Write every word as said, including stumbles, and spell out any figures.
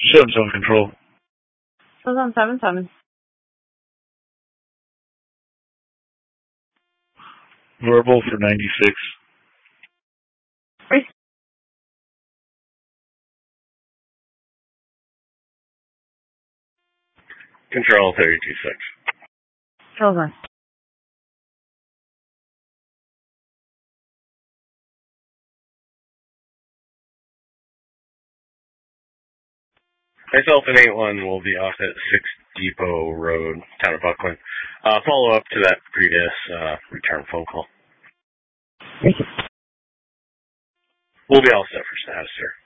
Ship's on control. Show's on seven seven. Verbal for ninety-six. Three. Control thirty-two six. Show's on. Myself and eight one will be off at six Depot Road, town of Buckland. Uh, follow up to that previous uh, return phone call. Thank you. We'll be all set for status, sir.